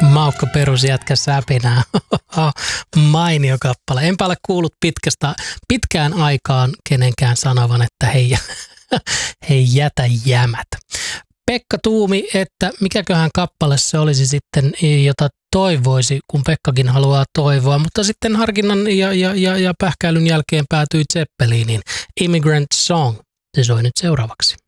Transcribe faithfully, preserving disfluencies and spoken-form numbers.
Maukko perusi jätkä säpinää. Mainio kappale. Enpä ole kuullut pitkästä, pitkään aikaan kenenkään sanovan, että hei, hei jätä jämät. Pekka tuumi, että mikäköhän kappale se olisi sitten, jota toivoisi, kun Pekkakin haluaa toivoa, mutta sitten harkinnan ja, ja, ja, ja pähkäilyn jälkeen päätyi Zeppeliniin. Immigrant Song, se soi nyt seuraavaksi.